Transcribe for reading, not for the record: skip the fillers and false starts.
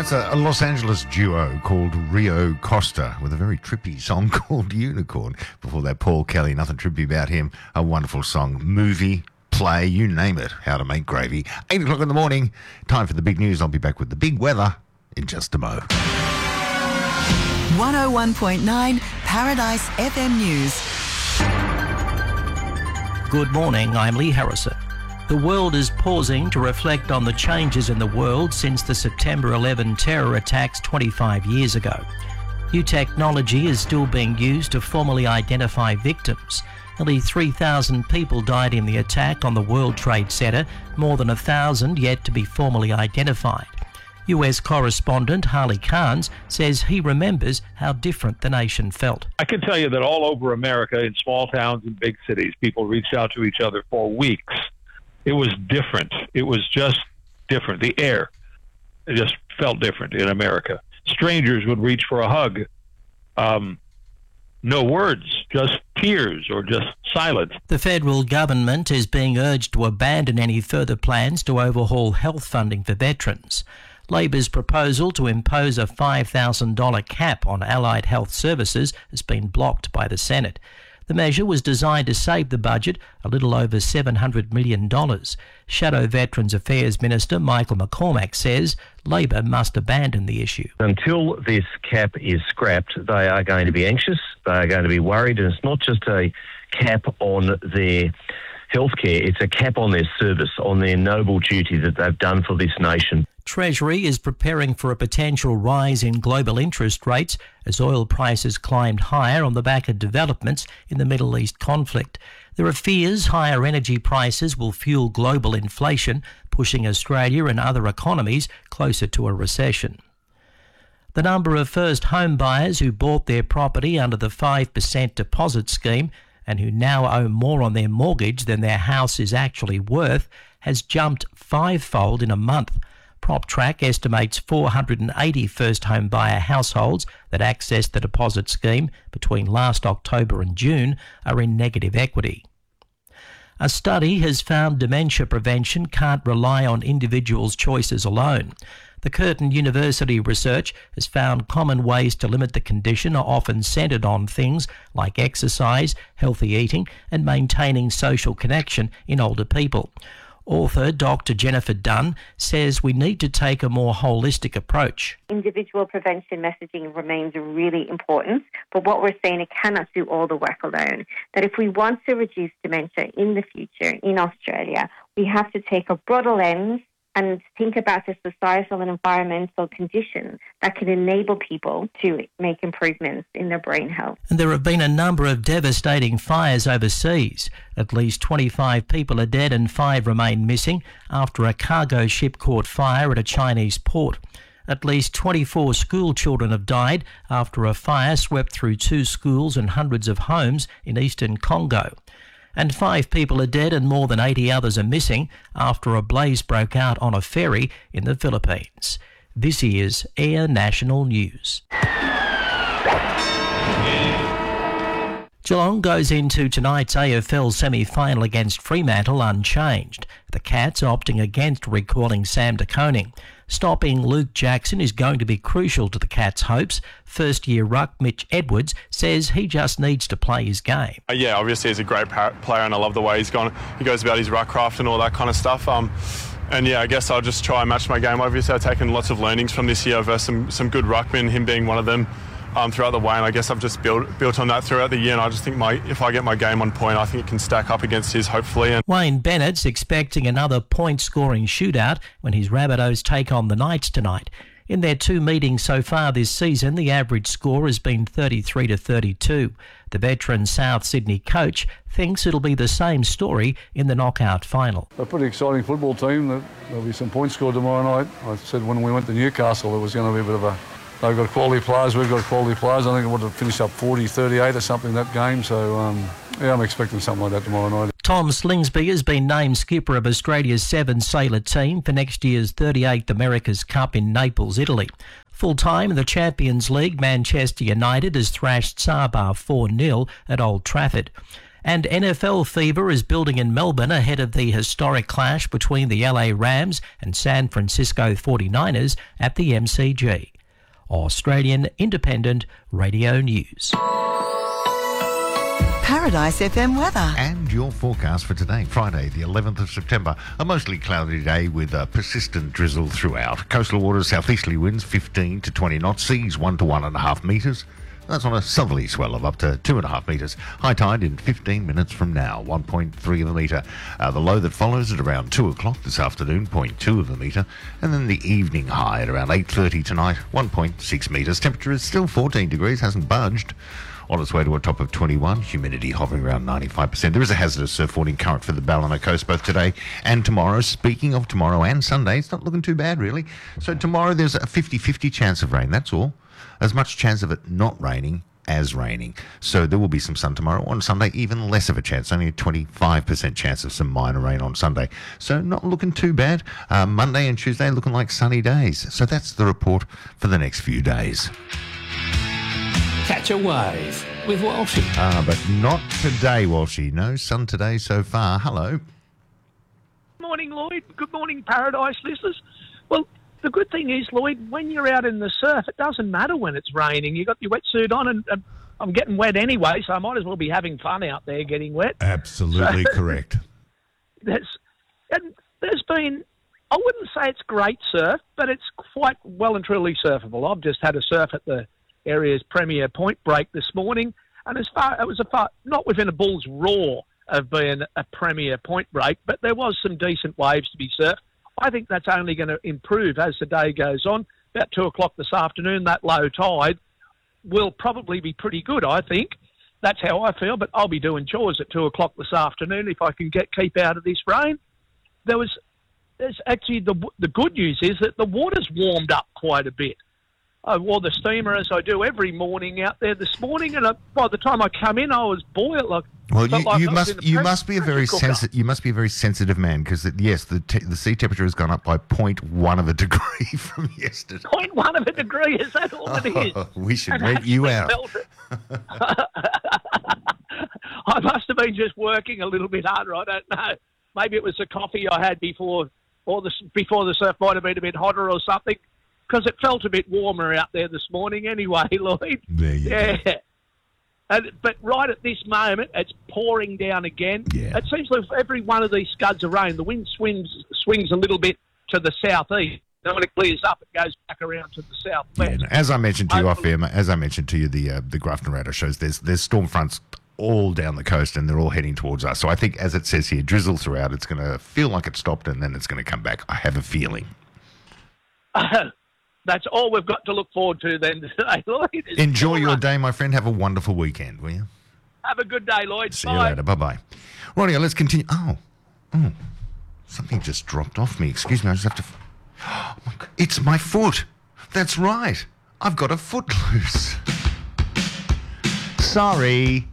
That's a Los Angeles duo called Rio Costa with a very trippy song called Unicorn. Before that, Paul Kelly, nothing trippy about him. A wonderful song, movie, play, you name it, How to Make Gravy. 8 o'clock in the morning, time for the big news. I'll be back with the big weather in just a mo. 101.9 Paradise FM News. Good morning, I'm Lee Harrison. The world is pausing to reflect on the changes in the world since the September 11 terror attacks 25 years ago. New technology is still being used to formally identify victims. Nearly 3,000 people died in the attack on the World Trade Center, more than 1,000 yet to be formally identified. US correspondent Harley Carnes says he remembers how different the nation felt. I can tell you that all over America, in small towns and big cities, people reached out to each other for weeks. It was different. It was just different. The air, it just felt different in America. Strangers would reach for a hug. No words, just tears or just silence. The federal government is being urged to abandon any further plans to overhaul health funding for veterans. Labor's proposal to impose a $5,000 cap on allied health services has been blocked by the Senate. The measure was designed to save the budget a little over $700 million. Shadow Veterans Affairs Minister Michael McCormack says Labor must abandon the issue. Until this cap is scrapped, they are going to be anxious, they are going to be worried, and it's not just a cap on their healthcare, it's a cap on their service, on their noble duty that they've done for this nation. Treasury is preparing for a potential rise in global interest rates as oil prices climbed higher on the back of developments in the Middle East conflict. There are fears higher energy prices will fuel global inflation, pushing Australia and other economies closer to a recession. The number of first home buyers who bought their property under the 5% deposit scheme and who now owe more on their mortgage than their house is actually worth has jumped fivefold in a month. PropTrack estimates 480 first home buyer households that accessed the deposit scheme between last October and June are in negative equity. A study has found dementia prevention can't rely on individuals' choices alone. The Curtin University research has found common ways to limit the condition are often centred on things like exercise, healthy eating and maintaining social connection in older people. Author Dr. Jennifer Dunn says we need to take a more holistic approach. Individual prevention messaging remains really important, but what we're saying, it cannot do all the work alone. That if we want to reduce dementia in the future in Australia, we have to take a broader lens and think about the societal and environmental conditions that can enable people to make improvements in their brain health. And there have been a number of devastating fires overseas. At least 25 people are dead and 5 remain missing after a cargo ship caught fire at a Chinese port. At least 24 school children have died after a fire swept through 2 schools and hundreds of homes in eastern Congo. And 5 people are dead and more than 80 others are missing after a blaze broke out on a ferry in the Philippines. This is Air National News. Geelong goes into tonight's AFL semi-final against Fremantle unchanged. The Cats opting against recalling Sam De Koning. Stopping Luke Jackson is going to be crucial to the Cats' hopes. First-year ruck Mitch Edwards says he just needs to play his game. Yeah, obviously he's a great player and I love the way he goes about his ruck craft and all that kind of stuff. And yeah, I guess I'll just try and match my game. Obviously I've taken lots of learnings from this year versus some good ruckmen, him being one of them. Throughout the way, and I guess I've just built on that throughout the year, and I just think if I get my game on point, I think it can stack up against his, hopefully. And Wayne Bennett's expecting another point-scoring shootout when his Rabbitohs take on the Knights tonight. In their 2 meetings so far this season, the average score has been 33-32. The veteran South Sydney coach thinks it'll be the same story in the knockout final. A pretty exciting football team. There'll be some points scored tomorrow night. I said when we went to Newcastle, it was going to be a bit of a... They've got quality players, we've got quality players. I think it would have finished up 40-38 or something that game. So, I'm expecting something like that tomorrow night. Tom Slingsby has been named skipper of Australia's 7-sailor team for next year's 38th America's Cup in Naples, Italy. Full-time in the Champions League, Manchester United has thrashed Sabah 4-0 at Old Trafford. And NFL fever is building in Melbourne ahead of the historic clash between the LA Rams and San Francisco 49ers at the MCG. Australian Independent Radio News. Paradise FM weather. And your forecast for today, Friday, the 11th of September. A mostly cloudy day with persistent drizzle throughout. Coastal waters, southeasterly winds 15 to 20 knots, seas 1 to 1.5 metres. That's on a southerly swell of up to 2.5 metres. High tide in 15 minutes from now, 1.3 of a metre. The low that follows at around 2 o'clock this afternoon, 0.2 of a metre. And then the evening high at around 8:30 tonight, 1.6 metres. Temperature is still 14 degrees, hasn't budged. On its way to a top of 21, humidity hovering around 95%. There is a hazardous surfboarding current for the Ballina coast both today and tomorrow. Speaking of tomorrow and Sunday, it's not looking too bad, really. So tomorrow there's a 50-50 chance of rain, that's all. As much chance of it not raining as raining. So there will be some sun tomorrow. On Sunday, even less of a chance, only a 25% chance of some minor rain on Sunday. So not looking too bad. Monday and Tuesday looking like sunny days. So that's the report for the next few days. Catch a wave with Walshy. But not today, Walshy. No sun today so far. Hello. Morning, Lloyd. Good morning, Paradise listeners. Well, the good thing is, Lloyd, when you're out in the surf, it doesn't matter when it's raining. You've got your wetsuit on, and I'm getting wet anyway, so I might as well be having fun out there getting wet. Absolutely correct. There's been, I wouldn't say it's great surf, but it's quite well and truly surfable. I've just had a surf at the area's premier point break this morning, and it was not within a bull's roar of being a premier point break, but there was some decent waves to be surfed. I think that's only going to improve as the day goes on. About 2 o'clock this afternoon, that low tide will probably be pretty good, I think. That's how I feel, but I'll be doing chores at 2 o'clock this afternoon if I can keep out of this rain. There's actually the good news is that the water's warmed up quite a bit. I wore the steamer as I do every morning out there this morning, and by the time I come in, I was boiled. Well, you must be a very sensitive man, because yes, the sea temperature has gone up by 0.1 of a degree from yesterday. 0.1 of a degree, is that all it is? We should rent you out. I must have been just working a little bit harder. I don't know. Maybe it was the coffee I had before the surf might have been a bit hotter or something, because it felt a bit warmer out there this morning anyway, Lloyd. There you go. But right at this moment, it's pouring down again. Yeah. It seems like every one of these scuds of rain, the wind swings a little bit to the southeast. Then when it clears up, it goes back around to the southwest. Yeah, no, as I mentioned to you off air, the Grafton Radar shows there's storm fronts all down the coast, and they're all heading towards us. So I think, as it says here, drizzle throughout. It's going to feel like it stopped, and then it's going to come back. I have a feeling. That's all we've got to look forward to then today, Lloyd. Enjoy your day, my friend. Have a wonderful weekend, will you? Have a good day, Lloyd. See you later. Bye-bye. Rightio, let's continue. Oh, something just dropped off me. Excuse me, I just have to... Oh, my God. It's my foot. That's right. I've got a foot loose. Sorry.